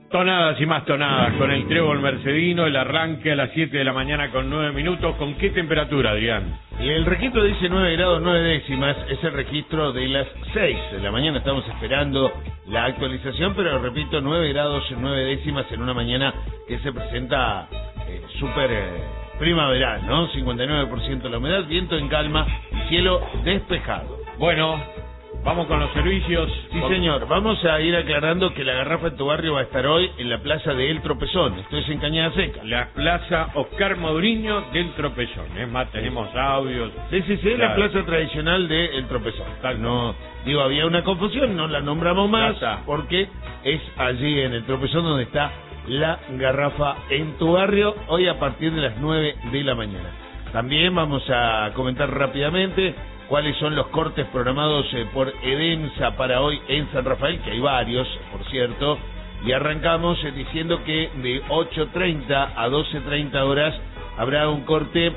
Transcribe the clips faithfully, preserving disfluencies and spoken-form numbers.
Tonadas y más tonadas con el trébol mercedino, el arranque a las siete de la mañana con nueve minutos. ¿Con qué temperatura, Adrián? Y el registro dice nueve grados nueve décimas, es el registro de las seis de la mañana. Estamos esperando la actualización, pero repito, nueve grados nueve décimas en una mañana que se presenta eh, súper eh, primaveral, ¿no? cincuenta y nueve por ciento la humedad, viento en calma y cielo despejado. Bueno, vamos con los servicios. Sí, con... señor. Vamos a ir aclarando que la garrafa en tu barrio va a estar hoy en la plaza de El Tropezón. Esto es en Cañada Seca. La plaza Oscar Mauriño del Tropezón. Es más, tenemos audios. Sí, sí, sí, claro. La plaza tradicional de El Tropezón. Tal no, digo, había una confusión, no la nombramos más porque es allí en El Tropezón donde está la garrafa en tu barrio, hoy a partir de las nueve de la mañana. También vamos a comentar rápidamente cuáles son los cortes programados eh, por EDENSA para hoy en San Rafael, que hay varios, por cierto, y arrancamos eh, diciendo que de ocho treinta a doce treinta horas habrá un corte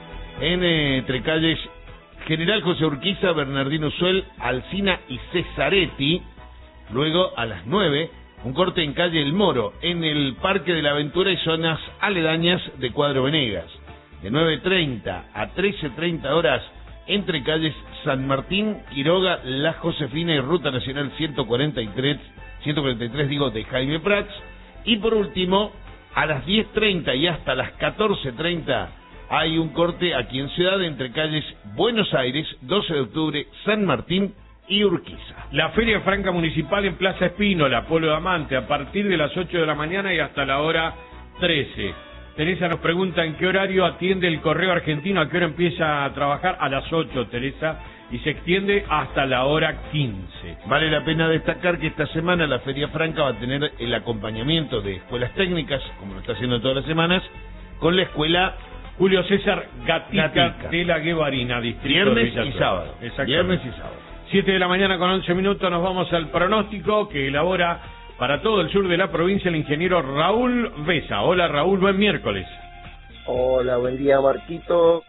en, eh, entre calles General José Urquiza, Bernardino Suel, Alsina y Cesaretti. Luego a las nueve, un corte en calle El Moro, en el Parque de la Aventura y zonas aledañas de Cuadro Venegas. De nueve treinta a trece treinta horas, entre calles San Martín, Quiroga, La Josefina y Ruta Nacional ciento cuarenta y tres, ciento cuarenta y tres digo, de Jaime Prats. Y por último, a las diez treinta y hasta las catorce treinta hay un corte aquí en Ciudad entre calles Buenos Aires, doce de octubre, San Martín y Urquiza. La Feria Franca Municipal en Plaza Espínola, Polo de Amante, a partir de las ocho de la mañana y hasta la hora trece. Teresa nos pregunta en qué horario atiende el correo argentino, a qué hora empieza a trabajar. A las ocho, Teresa, y se extiende hasta la hora quince. Vale la pena destacar que esta semana la Feria Franca va a tener el acompañamiento de escuelas técnicas, como lo está haciendo todas las semanas, con la escuela Julio César Gatica, Gatica. de la Guevarina, distrito Viernes de y sábado. Viernes y sábado. siete de la mañana con once minutos, nos vamos al pronóstico que elabora para todo el sur de la provincia el ingeniero Raúl Besa. Hola Raúl, buen miércoles. Hola, buen día Marquito.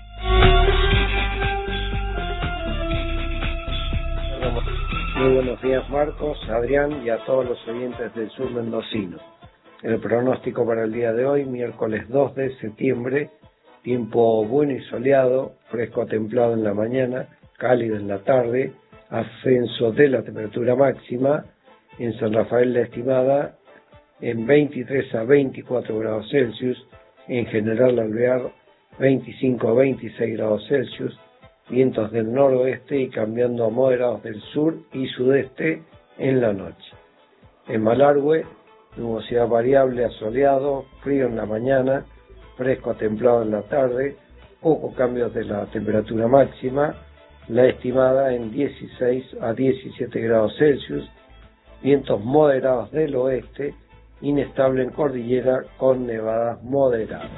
Muy buenos días Marcos, Adrián y a todos los oyentes del sur mendocino. El pronóstico para el día de hoy, miércoles dos de septiembre, tiempo bueno y soleado, fresco a templado en la mañana, cálido en la tarde, ascenso de la temperatura máxima. En San Rafael la estimada en veintitrés a veinticuatro grados Celsius, en General Alvear veinticinco a veintiséis grados Celsius, vientos del noroeste y cambiando a moderados del sur y sudeste en la noche. En Malargüe, nubosidad variable a soleado, frío en la mañana, fresco a templado en la tarde, pocos cambios de la temperatura máxima, la estimada en dieciséis a diecisiete grados Celsius, vientos moderados del oeste, inestable en cordillera con nevadas moderadas.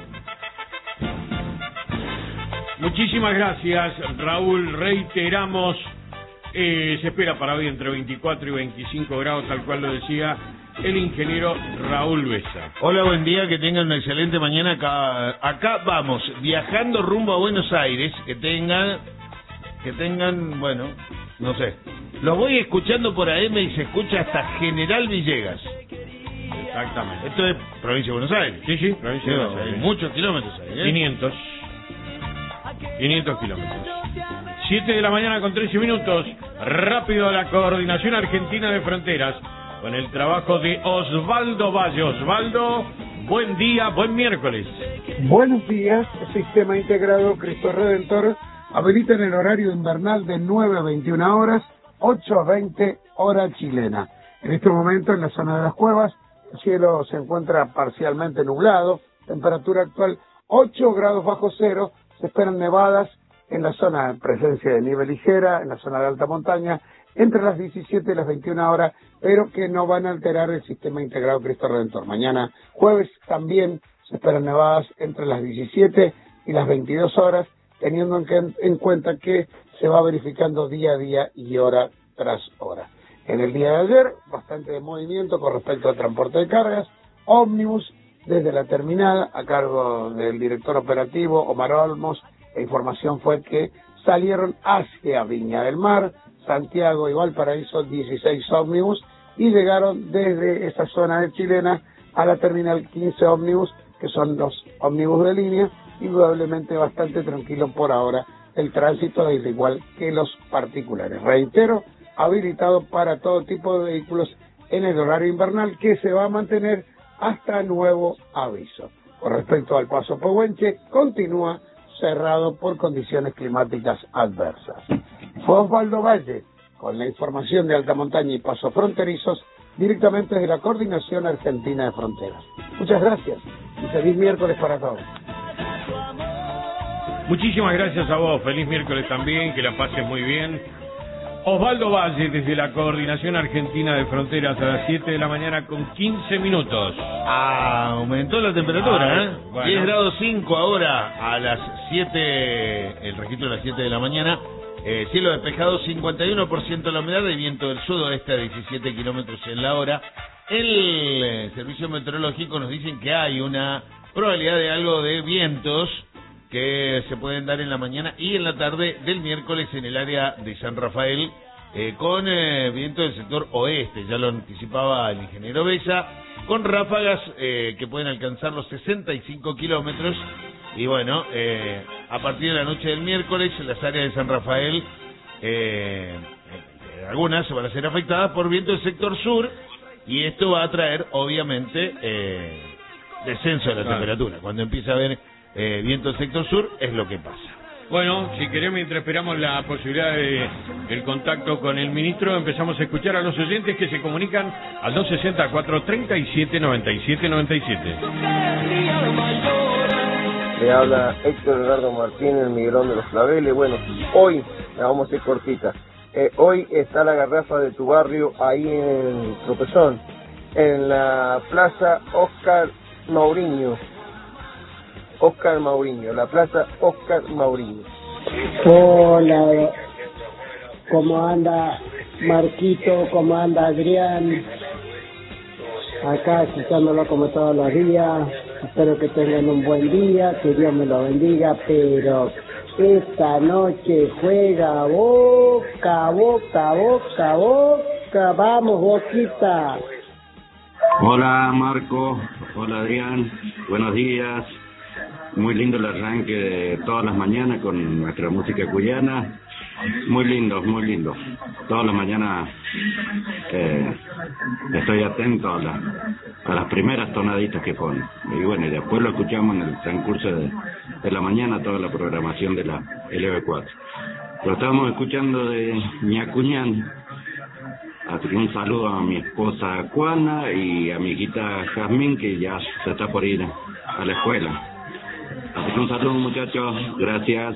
Muchísimas gracias, Raúl. Reiteramos, eh, se espera para hoy entre veinticuatro y veinticinco grados, tal cual lo decía el ingeniero Raúl Besa. Hola, buen día, que tengan una excelente mañana. Acá, acá vamos, viajando rumbo a Buenos Aires, que tengan, que tengan, bueno, no sé. Los voy escuchando por A M y se escucha hasta General Villegas. Exactamente. Esto es provincia de Buenos Aires. Sí, sí, provincia de Buenos Aires. Hay muchos kilómetros ahí, ¿eh? quinientos. quinientos kilómetros. siete de la mañana con trece minutos. Rápido a la Coordinación Argentina de Fronteras con el trabajo de Osvaldo Valle. Osvaldo, buen día, buen miércoles. Buenos días. El Sistema Integrado Cristo Redentor habilita en el horario invernal de nueve a veintiuna horas, ocho a veinte hora chilena. En este momento en la zona de las cuevas el cielo se encuentra parcialmente nublado, temperatura actual ocho grados bajo cero, se esperan nevadas en la zona, presencia de nieve ligera, en la zona de alta montaña, entre las diecisiete y las veintiuna horas, pero que no van a alterar el Sistema Integrado Cristo Redentor. Mañana jueves también se esperan nevadas entre las diecisiete y las veintidós horas, teniendo en, que, en cuenta que se va verificando día a día y hora tras hora. En el día de ayer, bastante movimiento con respecto al transporte de cargas, ómnibus desde la terminal a cargo del director operativo Omar Olmos. La información fue que salieron hacia Viña del Mar, Santiago y Valparaíso dieciséis ómnibus y llegaron desde esa zona de Chilena a la terminal quince ómnibus, que son los ómnibus de línea, indudablemente bastante tranquilo por ahora el tránsito, al igual que los particulares. Reitero, habilitado para todo tipo de vehículos en el horario invernal, que se va a mantener hasta nuevo aviso. Con respecto al paso Pehuenche, continúa cerrado por condiciones climáticas adversas. Fue Osvaldo Valle con la información de alta montaña y pasos fronterizos directamente desde la Coordinación Argentina de Fronteras. Muchas gracias y feliz miércoles para todos. Muchísimas gracias a vos, feliz miércoles también, que la pases muy bien. Osvaldo Valle desde la Coordinación Argentina de Fronteras a las siete de la mañana con quince minutos. Ah, aumentó la temperatura, ah, ¿eh? Bueno. diez grados cinco ahora a las siete, el registro de las siete de la mañana. Eh, cielo despejado, cincuenta y uno por ciento la humedad y viento del sudoeste a diecisiete kilómetros en la hora. El eh, servicio meteorológico nos dicen que hay una probabilidad de algo de vientos que se pueden dar en la mañana y en la tarde del miércoles en el área de San Rafael, eh, con eh, viento del sector oeste, ya lo anticipaba el ingeniero Bella, con ráfagas eh, que pueden alcanzar los sesenta y cinco kilómetros. Y bueno, eh, a partir de la noche del miércoles, las áreas de San Rafael, eh, eh, algunas se van a ser afectadas por viento del sector sur, y esto va a traer, obviamente, eh, descenso de la claro. temperatura. Cuando empieza a haber eh, viento del sector sur, es lo que pasa. Bueno, si querés, mientras esperamos la posibilidad de el contacto con el ministro, empezamos a escuchar a los oyentes que se comunican al dos sesenta, cuatrocientos treinta y siete, noventa y siete noventa y siete. Le habla Héctor Eduardo Martín, el Migrón de los Claveles. Bueno, hoy, la vamos a ser cortita, eh, hoy está la garrafa de tu barrio ahí en el Tropezón, en la plaza Oscar Mauriño. Oscar Mauriño, la plaza Oscar Mauriño. Hola, ¿cómo anda Marquito? ¿Cómo anda Adrián? Acá escuchándolo como todos los días. Espero que tengan un buen día, que Dios me lo bendiga, pero esta noche juega Boca, Boca, Boca, Boca. Vamos, Boquita. Hola Marco, hola Adrián, buenos días. Muy lindo el arranque de todas las mañanas con nuestra música cuyana. Muy lindo, muy lindo. Todas las mañanas eh, estoy atento a, la, a las primeras tonaditas que ponen. Y bueno, y después lo escuchamos en el transcurso de, de la mañana, toda la programación de la L B cuatro. Lo estamos escuchando de Ñacuñán. Así que un saludo a mi esposa Juana y a mi hijita Jazmín, que ya se está por ir a la escuela. Así que un saludo, muchachos, gracias.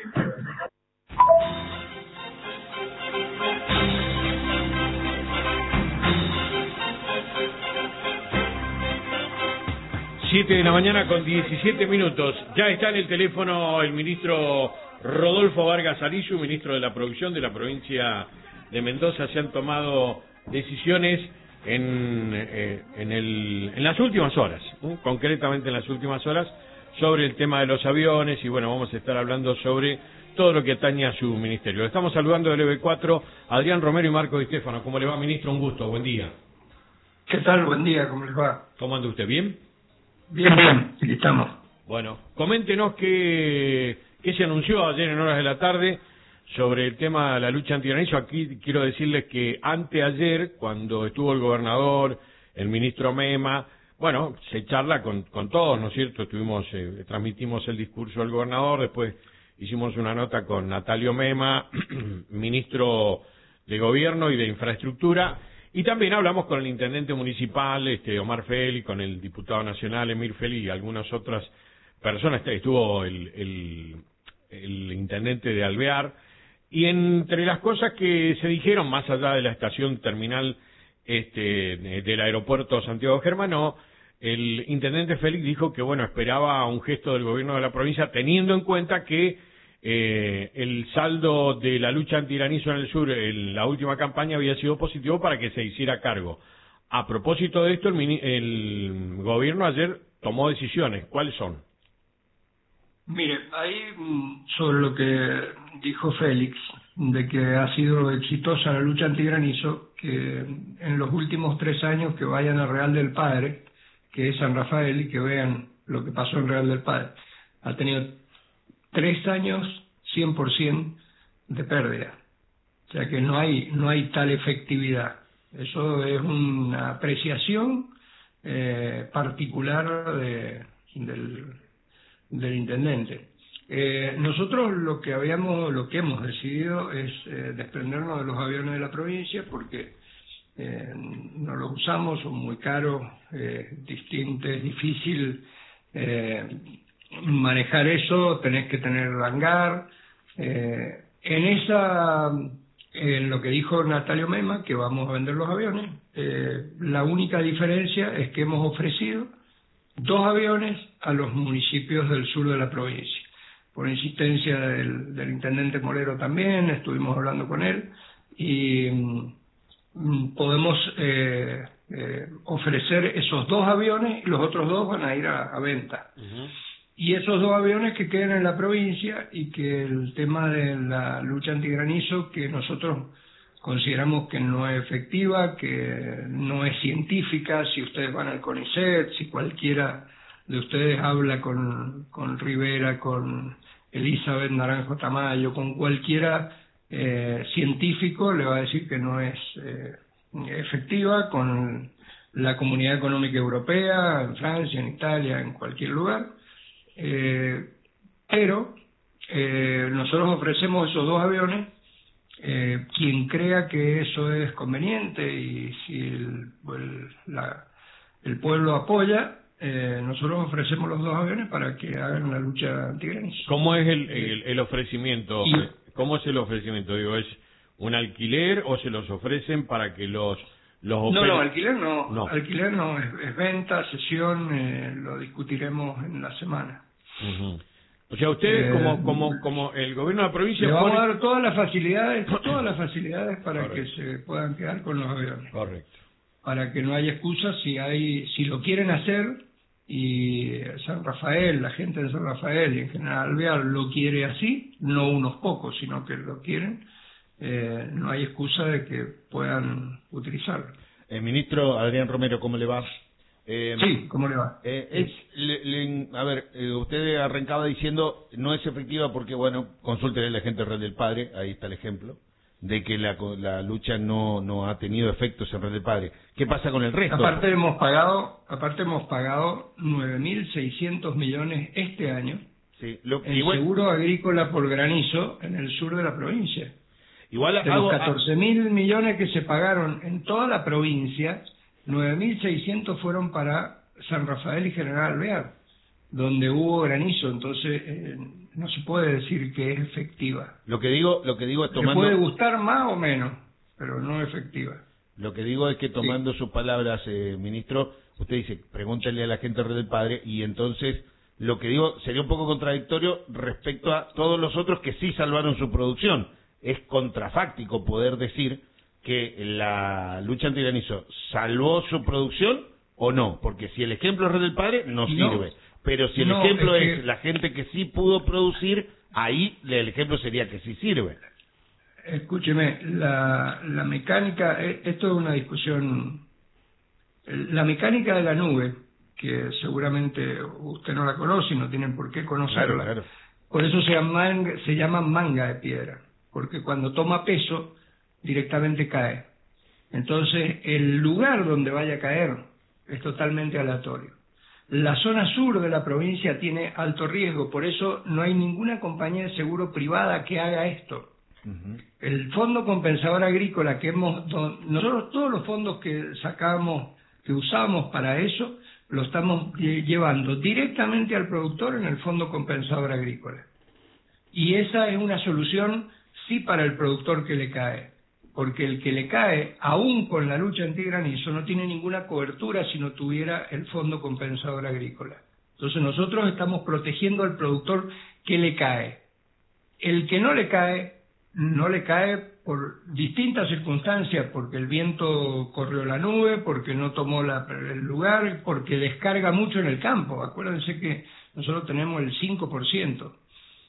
siete de la mañana con diecisiete minutos. Ya está en el teléfono el ministro Rodolfo Vargas Arizu, ministro de la Producción de la provincia de Mendoza. Se han tomado decisiones en, eh, en, el, en las últimas horas, ¿eh? concretamente en las últimas horas, sobre el tema de los aviones, y bueno, vamos a estar hablando sobre todo lo que atañe a su ministerio. Le estamos saludando del L B cuatro, Adrián Romero y Marco Di Stefano. ¿Cómo le va, ministro? Un gusto, buen día. ¿Qué tal? Buen día, ¿cómo les va? ¿Cómo anda usted? ¿Bien? Bien, bien, aquí estamos. Bueno, coméntenos qué, qué se anunció ayer en horas de la tarde sobre el tema de la lucha antigranizo. Aquí quiero decirles que anteayer, cuando estuvo el gobernador, el ministro Mema, bueno, se charla con, con todos, ¿no es cierto? Estuvimos, eh, transmitimos el discurso del gobernador, después hicimos una nota con Natalio Mema, ministro de Gobierno y de Infraestructura, y también hablamos con el intendente municipal, este Omar Feli, con el diputado nacional Emir Feli y algunas otras personas. Estuvo el, el, el intendente de Alvear, y entre las cosas que se dijeron, más allá de la estación terminal este del aeropuerto Santiago Germano, el intendente Félix dijo que bueno, esperaba un gesto del gobierno de la provincia, teniendo en cuenta que eh, el saldo de la lucha antigranizo en el sur en la última campaña había sido positivo para que se hiciera cargo. A propósito de esto, el, el gobierno ayer tomó decisiones. ¿Cuáles son? Mire, ahí sobre lo que dijo Félix, de que ha sido exitosa la lucha antigranizo, que en los últimos tres años que vayan a Real del Padre, que es San Rafael, y que vean lo que pasó en Real del Padre. Ha tenido tres años cien por ciento de pérdida. O sea que no hay, no hay tal efectividad. Eso es una apreciación eh, particular de, del, del intendente. Eh, nosotros lo que habíamos, lo que hemos decidido es eh, desprendernos de los aviones de la provincia porque eh, no los usamos, son muy caros, eh, distintos, es difícil eh, manejar eso, tenés que tener hangar. Eh, en esa, en lo que dijo Natalio Mema, que vamos a vender los aviones, eh, la única diferencia es que hemos ofrecido dos aviones a los municipios del sur de la provincia. Por insistencia del, del intendente Molero también, estuvimos hablando con él, y mm, podemos eh, eh, ofrecer esos dos aviones, y los otros dos van a ir a, a venta. Uh-huh. Y esos dos aviones que queden en la provincia, y que el tema de la lucha antigranizo, que nosotros consideramos que no es efectiva, que no es científica. Si ustedes van al CONICET, si cualquiera de ustedes habla con, con Rivera, con Elizabeth Naranjo Tamayo, con cualquiera eh, científico, le va a decir que no es eh, efectiva, con la Comunidad Económica Europea, en Francia, en Italia, en cualquier lugar. Eh, pero eh, nosotros ofrecemos esos dos aviones. Eh, quien crea que eso es conveniente y si el, el, la, el pueblo apoya, eh, nosotros ofrecemos los dos aviones para que hagan la lucha antigranizo. ¿Cómo es el, el, el ofrecimiento? Y, ¿Cómo es el ofrecimiento? Digo, ¿es un alquiler o se los ofrecen para que los los operen? No, no, alquiler no, no. Alquiler no, es, es venta, sesión, eh, lo discutiremos en la semana. Uh-huh. O sea, ustedes eh, como como como el gobierno de la provincia le vamos pone... a dar todas las facilidades, todas las facilidades para Correcto. Que se puedan quedar con los aviones. Correcto. Para que no haya excusas si hay, si lo quieren hacer y San Rafael, la gente de San Rafael y en general Alvear lo quiere así, no unos pocos, sino que lo quieren, eh, no hay excusa de que puedan utilizarlo. El ministro Adrián Romero, ¿cómo le va? Eh, sí, ¿cómo le va? Eh, es, le, le, a ver, eh, usted arrancaba diciendo no es efectiva porque, bueno, consúltele a la gente de Real del Padre, ahí está el ejemplo, de que la, la lucha no, no ha tenido efectos en Real del Padre. ¿Qué pasa con el resto? Aparte hemos pagado, aparte hemos pagado nueve mil seiscientos millones este año sí, lo, en igual, seguro agrícola por granizo en el sur de la provincia. Igual de los catorce mil millones que se pagaron en toda la provincia, nueve mil seiscientos fueron para San Rafael y General Alvear, donde hubo granizo. Entonces eh, no se puede decir que es efectiva. Lo que digo, lo que digo es tomando. Le puede gustar más o menos, pero no efectiva. Lo que digo es que tomando sí. sus palabras, eh, ministro, usted dice, pregúntale a la gente del Padre, y entonces lo que digo sería un poco contradictorio respecto a todos los otros que sí salvaron su producción. Es contrafáctico poder decir que la lucha antigranizo salvó su producción o no, porque si el ejemplo es Red del Padre, no sirve. No, pero si el no, ejemplo es, que... es la gente que sí pudo producir, ahí el ejemplo sería que sí sirve. Escúcheme, la, la mecánica, esto es una discusión, la mecánica de la nube, que seguramente usted no la conoce y no tienen por qué conocerla, claro, claro. Por eso se llama, se llama manga de piedra, porque cuando toma peso directamente cae. Entonces el lugar donde vaya a caer es totalmente aleatorio. La zona sur de la provincia tiene alto riesgo, por eso no hay ninguna compañía de seguro privada que haga esto. Uh-huh. El Fondo Compensador Agrícola que hemos, nosotros todos los fondos que sacamos, que usamos para eso, lo estamos llevando directamente al productor en el Fondo Compensador Agrícola. Y esa es una solución sí para el productor que le cae, porque el que le cae, aún con la lucha antigranizo, no tiene ninguna cobertura si no tuviera el Fondo Compensador Agrícola. Entonces nosotros estamos protegiendo al productor que le cae. El que no le cae, no le cae por distintas circunstancias, porque el viento corrió la nube, porque no tomó la, el lugar, porque descarga mucho en el campo. Acuérdense que nosotros tenemos el cinco por ciento.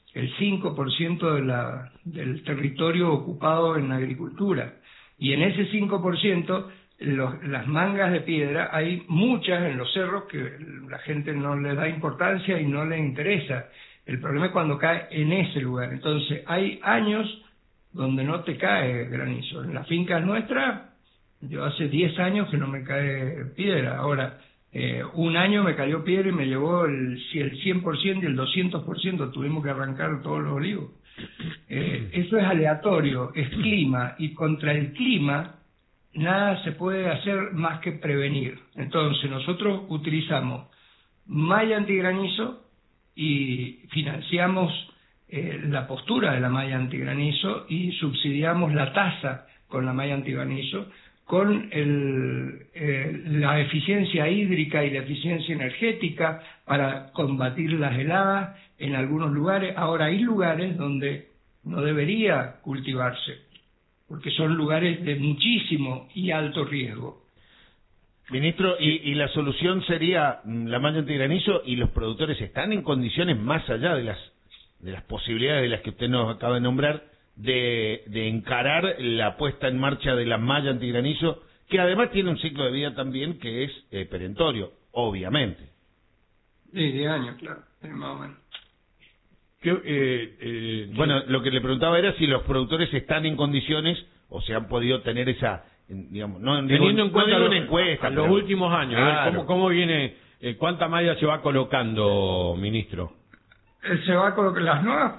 el cinco por ciento de la, del territorio ocupado en la agricultura. Y en ese cinco por ciento, los, las mangas de piedra, hay muchas en los cerros que la gente no le da importancia y no le interesa. El problema es cuando cae en ese lugar. Entonces, hay años donde no te cae granizo. En las fincas nuestras, yo hace diez años que no me cae piedra. Ahora, eh, un año me cayó piedra y me llevó el, el cien por ciento y el doscientos por ciento. Tuvimos que arrancar todos los olivos. Eh, eso es aleatorio, es clima. Y contra el clima, nada se puede hacer más que prevenir. Entonces, nosotros utilizamos malla antigranizo y financiamos eh, la postura de la malla antigranizo y subsidiamos la tasa con la malla antigranizo, con el, eh, la eficiencia hídrica y la eficiencia energética para combatir las heladas en algunos lugares. Ahora, hay lugares donde no debería cultivarse, porque son lugares de muchísimo y alto riesgo. Ministro, y, y la solución sería la malla antigranizo, y los productores están en condiciones, más allá de las de las posibilidades de las que usted nos acaba de nombrar, de, de encarar la puesta en marcha de la malla antigranizo, que además tiene un ciclo de vida también que es eh, perentorio, obviamente. Sí, de años, claro, más o menos. ¿Qué, eh, eh, bueno, lo que le preguntaba era si los productores están en condiciones o se han podido tener esa, digamos, no teniendo digo, en cuenta no los, una encuesta, los pero, últimos años, claro. a ver, ¿cómo, cómo viene, eh, cuánta malla se va colocando, ministro? Eh, se va a colocar las nuevas,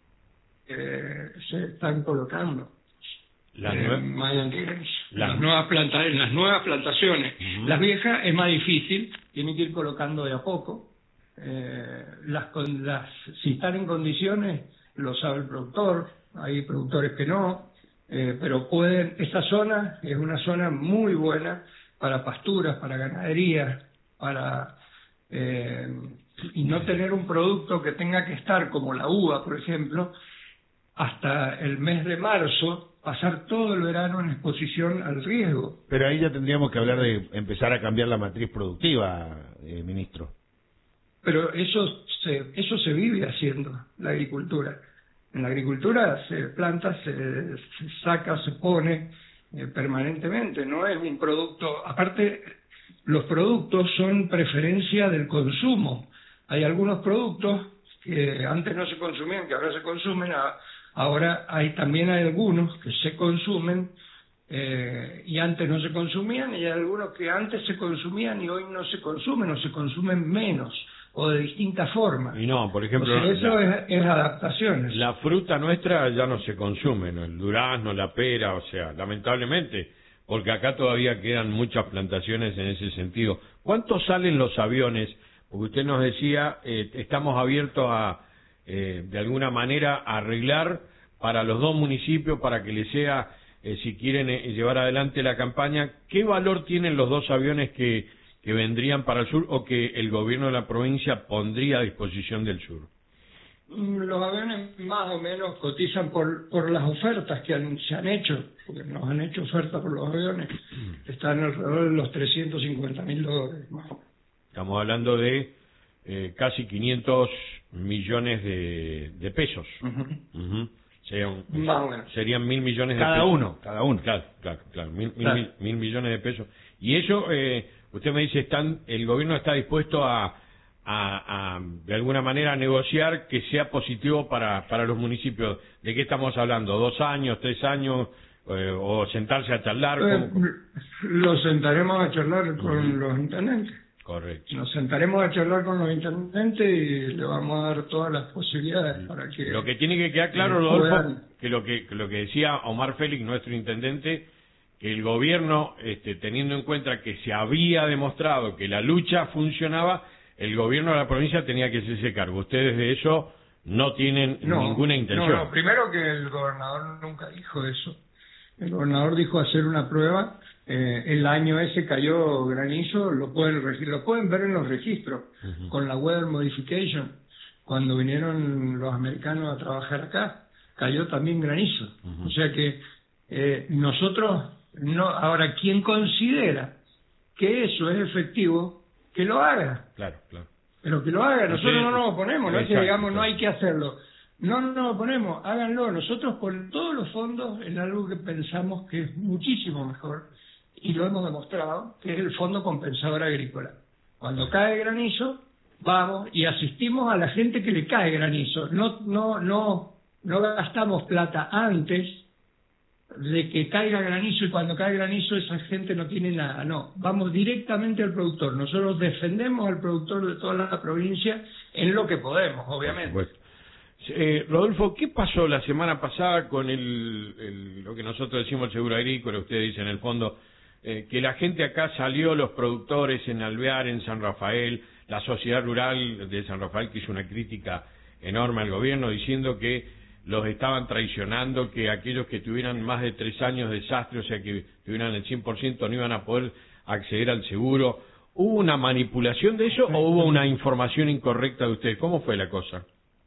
eh, se están colocando. Las eh, nuevas, malla antigranizo. las, las nuevas planta, en las nuevas plantaciones. Uh-huh. Las viejas es más difícil, tienen que ir colocando de a poco. Eh, las, con, las, si están en condiciones, lo sabe el productor, hay productores que no, eh, pero pueden, esta zona es una zona muy buena para pasturas, para ganadería, para eh, y no tener un producto que tenga que estar como la uva, por ejemplo, hasta el mes de marzo, pasar todo el verano en exposición al riesgo. Pero ahí ya tendríamos que hablar de empezar a cambiar la matriz productiva, eh, ministro. Pero eso se, eso se vive haciendo, la agricultura. En la agricultura se planta, se, se saca, se pone eh, permanentemente. No es un producto. Aparte, los productos son preferencia del consumo. Hay algunos productos que antes no se consumían, que ahora se consumen. Ahora hay también hay algunos que se consumen eh, y antes no se consumían, y hay algunos que antes se consumían y hoy no se consumen, o se consumen menos, o de distintas formas. Y no, por ejemplo, o sea, eso la, es, es adaptaciones. La fruta nuestra ya no se consume, ¿no? El durazno, la pera, o sea, lamentablemente, porque acá todavía quedan muchas plantaciones en ese sentido. ¿Cuánto salen los aviones? Porque usted nos decía, eh, estamos abiertos a, eh, de alguna manera, a arreglar para los dos municipios, para que les sea, eh, si quieren eh, llevar adelante la campaña. ¿Qué valor tienen los dos aviones que que vendrían para el sur o que el gobierno de la provincia pondría a disposición del sur? Los aviones más o menos cotizan por por las ofertas que han, se han hecho, porque nos han hecho ofertas por los aviones, están alrededor de los trescientos cincuenta mil dólares más. Estamos hablando de eh, casi quinientos millones de, de pesos. Uh-huh. Uh-huh. Serían, más o menos. Serían mil millones de cada pesos. uno, cada uno. Claro, claro, claro, mil, claro. Mil, mil, mil millones de pesos. Y eso... Eh, usted me dice, están, el gobierno está dispuesto a, a, a, de alguna manera, a negociar que sea positivo para, para los municipios. ¿De qué estamos hablando? ¿Dos años, tres años? Eh, ¿O sentarse a charlar? Eh, lo sentaremos a charlar con uh-huh. los intendentes. Correcto. Nos sentaremos a charlar con los intendentes y le vamos a dar todas las posibilidades para que... Lo que tiene que quedar claro, Rodolfo, que lo que, que lo que decía Omar Félix, nuestro intendente, que el gobierno, este, teniendo en cuenta que se había demostrado que la lucha funcionaba, el gobierno de la provincia tenía que hacerse cargo. Ustedes de eso no tienen no, ninguna intención. No, no, primero que el gobernador nunca dijo eso. El gobernador dijo hacer una prueba, eh, el año ese cayó granizo, lo pueden lo pueden ver en los registros, uh-huh. con la Weather Modification, cuando vinieron los americanos a trabajar acá, cayó también granizo. Uh-huh. O sea que eh, nosotros... No, ahora, quien considera que eso es efectivo, que lo haga. Claro, claro. Pero que lo haga, nosotros sí, no nos oponemos, no es que digamos no hay que hacerlo. No, no, no lo ponemos, háganlo. Nosotros con todos los fondos en algo que pensamos que es muchísimo mejor, y lo hemos demostrado, que es el Fondo Compensador Agrícola. Cuando cae granizo, vamos y asistimos a la gente que le cae granizo. No, no, no, no gastamos plata antes de que caiga granizo, y cuando cae granizo esa gente no tiene nada. No, vamos directamente al productor. Nosotros defendemos al productor de toda la provincia en lo que podemos, obviamente. Pues, eh, Rodolfo, ¿qué pasó la semana pasada con el, el, lo que nosotros decimos el seguro agrícola? Usted dice en el fondo eh, que la gente acá salió, los productores en Alvear, en San Rafael, la sociedad rural de San Rafael, que hizo una crítica enorme al gobierno diciendo que los estaban traicionando, que aquellos que tuvieran más de tres años de desastre, o sea que tuvieran el cien por ciento, no iban a poder acceder al seguro. ¿Hubo una manipulación de eso o hubo una información incorrecta de usted? ¿Cómo fue la cosa?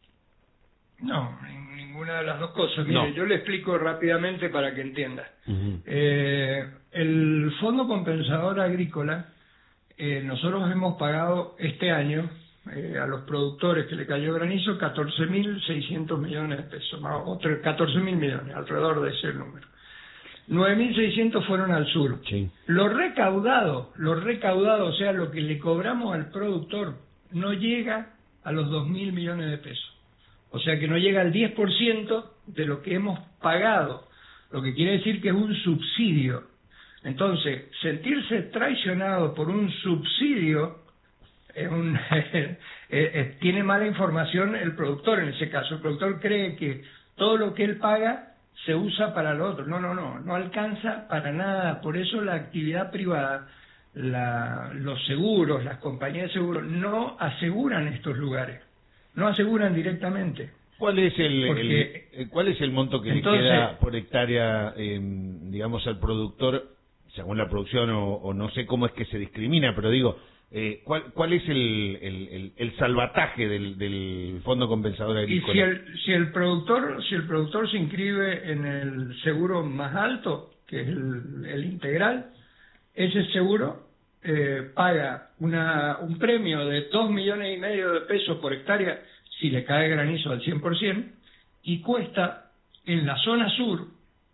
No, ninguna de las dos cosas. Mire, no. Yo le explico rápidamente para que entienda. Uh-huh. eh, el Fondo Compensador Agrícola, eh, nosotros hemos pagado este año eh, a los productores que le cayó granizo catorce mil seiscientos millones de pesos, más otro catorce mil millones, alrededor de ese número. nueve mil seiscientos fueron al sur. Sí. Lo recaudado, lo recaudado, o sea, lo que le cobramos al productor, no llega a los dos mil millones de pesos. O sea que no llega al diez por ciento de lo que hemos pagado, lo que quiere decir que es un subsidio. Entonces, sentirse traicionado por un subsidio, es un, eh, eh, tiene mala información el productor en ese caso. El productor cree que todo lo que él paga se usa para lo otro. No, no, no, no alcanza para nada. Por eso la actividad privada, la, los seguros, las compañías de seguros, no aseguran estos lugares. No aseguran directamente. ¿Cuál es el, Porque, el cuál es el monto que entonces, le queda por hectárea, eh, digamos, al productor, según la producción, o, o no sé cómo es que se discrimina, pero digo, eh, ¿cuál, cuál es el, el, el, el salvataje del, del Fondo Compensador Agrícola? Y si el, si el productor, si el productor se inscribe en el seguro más alto, que es el, el integral, ese seguro Eh, paga una, un premio de dos millones y medio de pesos por hectárea si le cae granizo al cien por ciento, y cuesta en la zona sur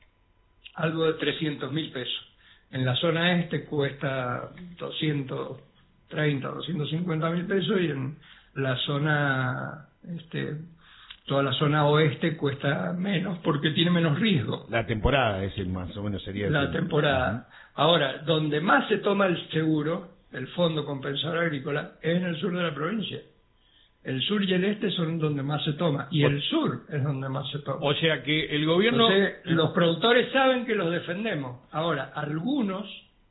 algo de trescientos mil pesos. En la zona este cuesta doscientos treinta, doscientos cincuenta mil pesos, y en la zona, este, toda la zona oeste cuesta menos porque tiene menos riesgo. La temporada es el más o menos sería La el... temporada. Uh-huh. Ahora, donde más se toma el seguro, el Fondo Compensador Agrícola, es en el sur de la provincia. El sur y el este son donde más se toma, y el sur es donde más se toma. O sea que el gobierno... Entonces, los productores saben que los defendemos. Ahora, algunos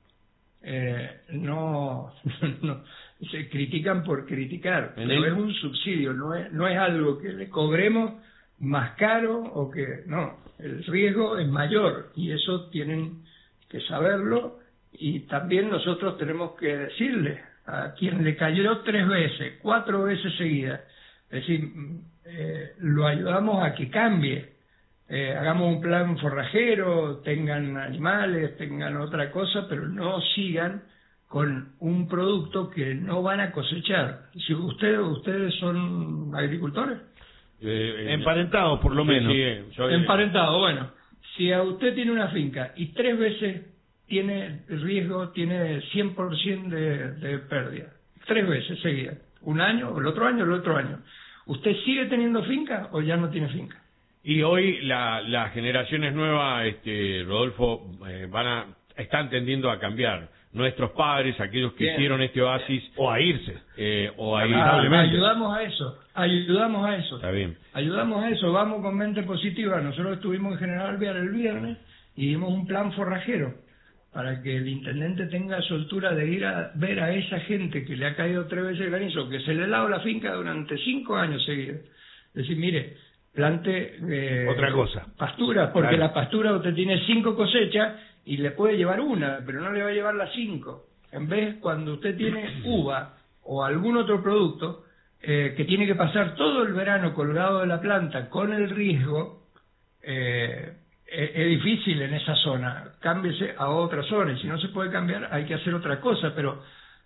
eh, no, no se critican por criticar, pero el... es un subsidio, no es, no es algo que le cobremos más caro o que... No, el riesgo es mayor, y eso tienen que saberlo, y también nosotros tenemos que decirle a quien le cayó tres veces, cuatro veces seguidas, es decir, eh, lo ayudamos a que cambie, eh, hagamos un plan forrajero, tengan animales, tengan otra cosa, pero no sigan con un producto que no van a cosechar. Si ustedes ustedes son agricultores, eh, eh, emparentados por lo sí, menos, sí, soy... emparentados, bueno. Si a usted tiene una finca y tres veces tiene riesgo, tiene cien por ciento de, de pérdida, tres veces seguidas, un año, el otro año, el otro año, ¿usted sigue teniendo finca o ya no tiene finca? Y hoy la, las generaciones nuevas, este, Rodolfo, eh, van a, están tendiendo a cambiar. Nuestros padres, aquellos que Bien. hicieron este oasis, o a irse, eh, o a irse. Ah, ayudamos a eso, ayudamos a eso. Está bien. Ayudamos a eso, vamos con mente positiva. Nosotros estuvimos en General Alvear el viernes y dimos un plan forrajero para que el intendente tenga soltura de ir a ver a esa gente que le ha caído tres veces granizo, que se le ha dado la finca durante cinco años seguidos. Es decir, mire, plante eh, otra cosa, pastura, porque claro. La pastura usted tiene cinco cosechas y le puede llevar una, pero no le va a llevar las cinco. En vez, cuando usted tiene uva o algún otro producto eh, que tiene que pasar todo el verano colgado de la planta con el riesgo, eh, es, es difícil en esa zona. Cámbiese a otra zona, y si no se puede cambiar hay que hacer otra cosa, pero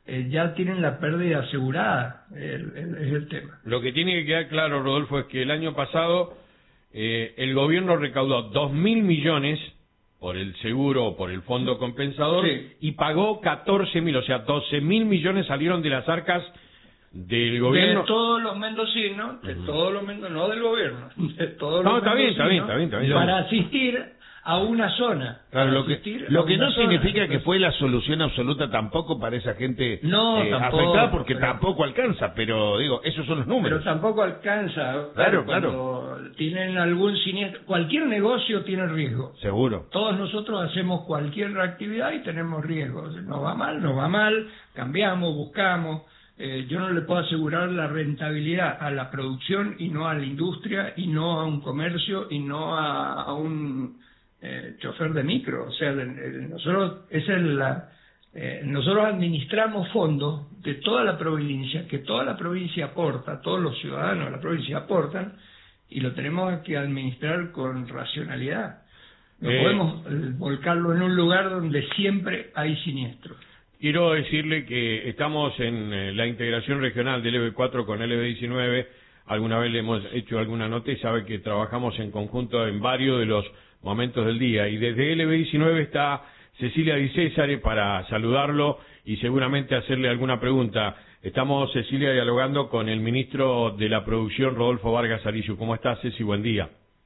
eh, ya tienen la pérdida asegurada, el, el, es el tema. Lo que tiene que quedar claro, Rodolfo, es que el año pasado eh, el gobierno recaudó dos mil millones por el seguro o por el fondo compensador, sí, y pagó catorce mil, o sea, doce mil millones salieron de las arcas del gobierno. De todos los mendocinos, de uh-huh. todos los mendocinos, no del gobierno, de todos no, los está bien, está bien, está bien, está bien. Para asistir a una zona. Claro, lo que, lo que no significa que fue la solución absoluta tampoco para esa gente no, eh, tampoco, afectada, porque pero, tampoco alcanza, pero digo, esos son los números. Pero tampoco alcanza. Claro, claro. Tienen algún siniestro, cualquier negocio tiene riesgo. Seguro. Todos nosotros hacemos cualquier actividad y tenemos riesgos. Nos va mal, nos va mal, cambiamos, buscamos. Eh, yo no le puedo asegurar la rentabilidad a la producción y no a la industria y no a un comercio y no a, a un Eh, chofer de micro. O sea, de, de, nosotros es el, la, eh, nosotros administramos fondos de toda la provincia, que toda la provincia aporta, todos los ciudadanos de la provincia aportan, y lo tenemos que administrar con racionalidad. No eh, podemos eh, volcarlo en un lugar donde siempre hay siniestros. Quiero decirle que estamos en eh, la integración regional del L B cuatro con L B diecinueve. Alguna vez le hemos hecho alguna nota y sabe que trabajamos en conjunto en varios de los momentos del día, y desde L B diecinueve está Cecilia Di Césare para saludarlo y seguramente hacerle alguna pregunta. Estamos, Cecilia, dialogando con el ministro de la Producción, Rodolfo Vargas Arillo. ¿Cómo estás, Ceci? Buen día.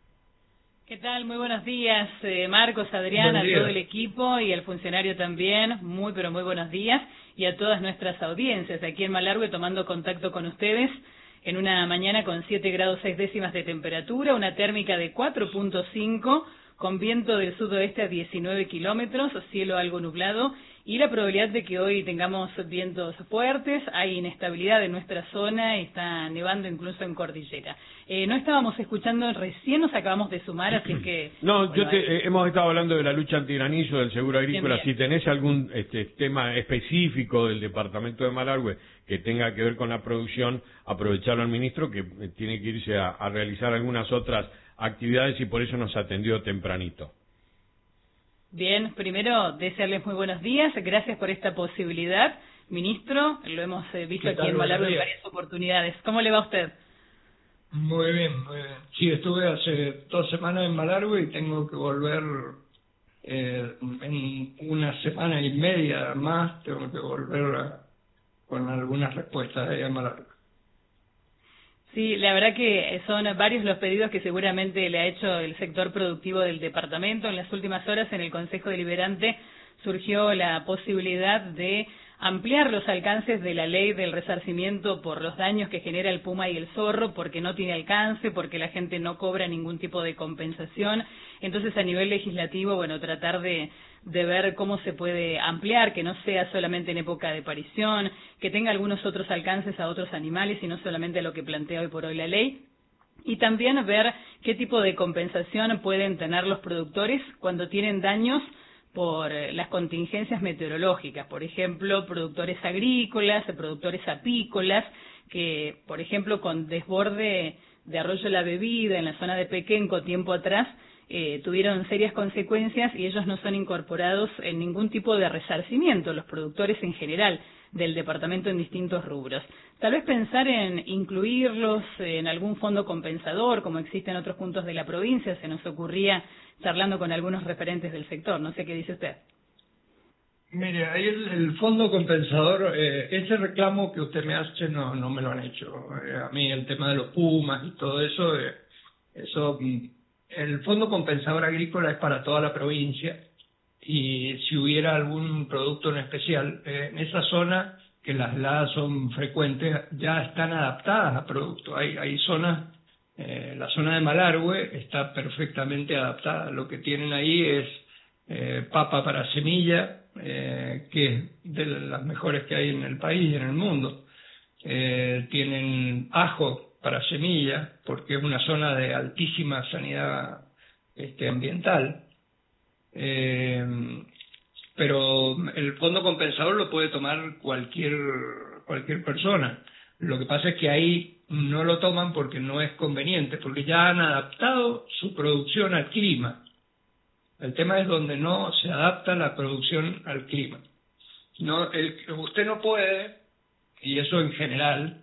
¿Qué tal? Muy buenos días, eh, Marcos, Adrián, a todo el equipo y al funcionario también. Muy, pero muy buenos días. Y a todas nuestras audiencias aquí en Malargüe tomando contacto con ustedes en una mañana con siete grados seis décimas de temperatura, una térmica de cuatro punto cinco, con viento del sudoeste a diecinueve kilómetros, cielo algo nublado, y la probabilidad de que hoy tengamos vientos fuertes. Hay inestabilidad en nuestra zona, está nevando incluso en cordillera. Eh, no estábamos escuchando, recién nos acabamos de sumar, así que... No, bueno, yo te, eh, hemos estado hablando de la lucha antigranizo, del seguro agrícola. Si tenés algún este, tema específico del departamento de Malargüe que tenga que ver con la producción, aprovecharlo al ministro, que tiene que irse a, a realizar algunas otras actividades y por eso nos atendió tempranito. Bien, primero desearles muy buenos días, gracias por esta posibilidad, ministro, lo hemos eh, visto aquí en Malargüe en varias oportunidades. ¿Cómo le va a usted? Muy bien, muy bien. Sí, estuve hace dos semanas en Malargüe y tengo que volver eh, en una semana y media más, tengo que volver a, con algunas respuestas ahí en Malargüe. Sí, la verdad que son varios los pedidos que seguramente le ha hecho el sector productivo del departamento. En las últimas horas en el Consejo Deliberante surgió la posibilidad de ampliar los alcances de la ley del resarcimiento por los daños que genera el puma y el zorro, porque no tiene alcance, porque la gente no cobra ningún tipo de compensación. Entonces, a nivel legislativo, bueno, tratar de, de ver cómo se puede ampliar, que no sea solamente en época de parición, que tenga algunos otros alcances a otros animales y no solamente a lo que plantea hoy por hoy la ley. Y también ver qué tipo de compensación pueden tener los productores cuando tienen daños por las contingencias meteorológicas, por ejemplo, productores agrícolas, productores apícolas, que, por ejemplo, con desborde de Arroyo La Bebida en la zona de Pequenco tiempo atrás, eh, tuvieron serias consecuencias y ellos no son incorporados en ningún tipo de resarcimiento, los productores en general del departamento en distintos rubros. Tal vez pensar en incluirlos en algún fondo compensador, como existe en otros puntos de la provincia, se nos ocurría charlando con algunos referentes del sector. No sé qué dice usted. Mire, ahí el, el fondo compensador, eh, ese reclamo que usted me hace no, no me lo han hecho. Eh, a mí el tema de los pumas y todo eso, eh, eso, el fondo compensador agrícola es para toda la provincia. Y si hubiera algún producto en especial, eh, en esa zona, que las heladas son frecuentes, ya están adaptadas a productos. Hay, hay zonas, eh, la zona de Malargüe está perfectamente adaptada. Lo que tienen ahí es eh, papa para semilla, eh, que es de las mejores que hay en el país y en el mundo. Eh, tienen ajo para semilla, porque es una zona de altísima sanidad este, ambiental. Eh, pero el fondo compensador lo puede tomar cualquier cualquier persona. Lo que pasa es que ahí no lo toman porque no es conveniente, porque ya han adaptado su producción al clima. El tema es donde no se adapta la producción al clima. No, el, usted no puede, y eso en general,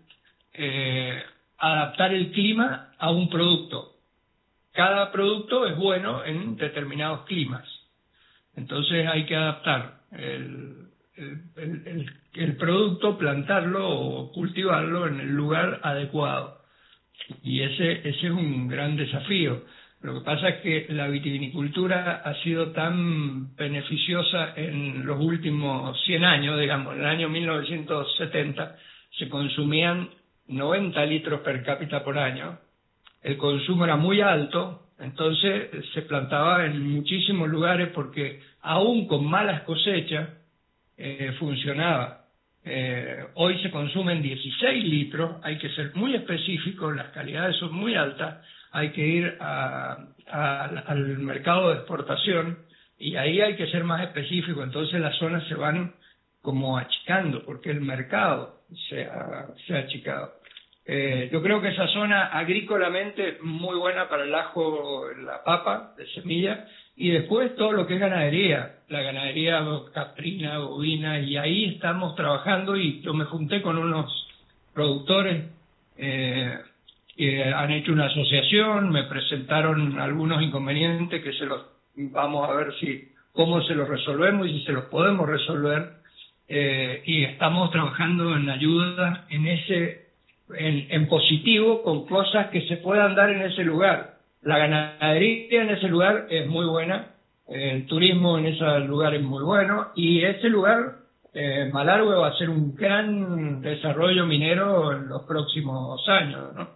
eh, adaptar el clima a un producto. Cada producto es bueno en determinados climas. Entonces hay que adaptar el, el, el, el, el producto, plantarlo o cultivarlo en el lugar adecuado. Y ese, ese es un gran desafío. Lo que pasa es que la vitivinicultura ha sido tan beneficiosa en los últimos cien años, digamos, en el año mil novecientos setenta se consumían noventa litros per cápita por año, el consumo era muy alto, entonces se plantaba en muchísimos lugares porque aún con malas cosechas eh, funcionaba. Eh, hoy se consumen dieciséis litros, hay que ser muy específicos, las calidades son muy altas, hay que ir a, a, al mercado de exportación y ahí hay que ser más específico, entonces las zonas se van como achicando porque el mercado se ha, se ha achicado. Eh, yo creo que esa zona agrícolamente muy buena para el ajo, la papa de semilla, y después todo lo que es ganadería, la ganadería caprina, bovina, y ahí estamos trabajando y yo me junté con unos productores eh, que han hecho una asociación, me presentaron algunos inconvenientes que se los vamos a ver si cómo se los resolvemos y si se los podemos resolver, eh, y estamos trabajando en ayuda en ese En, en positivo con cosas que se puedan dar en ese lugar. La ganadería en ese lugar es muy buena, el turismo en ese lugar es muy bueno y ese lugar, eh, Malargüe, va a ser un gran desarrollo minero en los próximos años, ¿no?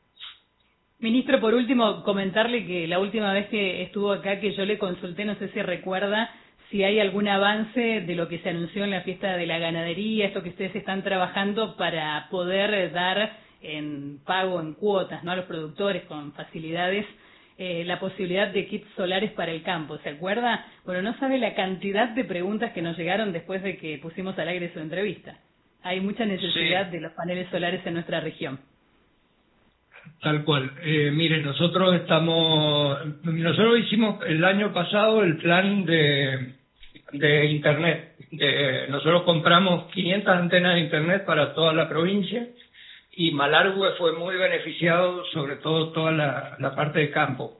Ministro, por último, comentarle que la última vez que estuvo acá, que yo le consulté, no sé si recuerda, si hay algún avance de lo que se anunció en la fiesta de la ganadería, esto que ustedes están trabajando para poder dar en pago, en cuotas, ¿no?, a los productores con facilidades, eh, la posibilidad de kits solares para el campo. ¿Se acuerda? Bueno, no sabe la cantidad de preguntas que nos llegaron después de que pusimos al aire su entrevista. Hay mucha necesidad sí. de los paneles solares en nuestra región. Tal cual. Eh, mire, nosotros estamos, nosotros hicimos el año pasado el plan de, de internet. De, nosotros compramos quinientas antenas de internet para toda la provincia y Malargüe fue muy beneficiado, sobre todo toda la, la parte de campo.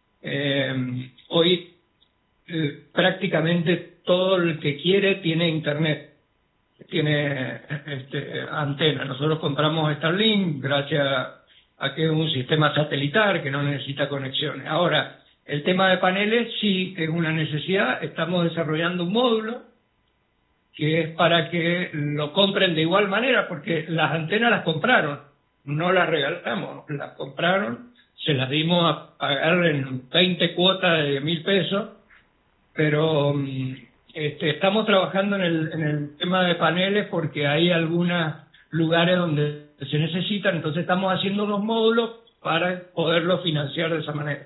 Eh, hoy eh, prácticamente todo el que quiere tiene internet, tiene este, antena. Nosotros compramos Starlink gracias a que es un sistema satelital que no necesita conexiones. Ahora, el tema de paneles sí es una necesidad. Estamos desarrollando un módulo que es para que lo compren de igual manera, porque las antenas las compraron, no las regalamos, las compraron, se las dimos a pagar en veinte cuotas de mil pesos, pero este, estamos trabajando en el, en el tema de paneles porque hay algunos lugares donde se necesitan, entonces estamos haciendo unos módulos para poderlo financiar de esa manera.